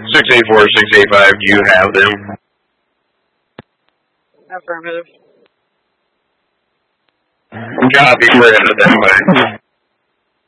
684, 685, do you have them? Affirmative. Copy, we're headed that way.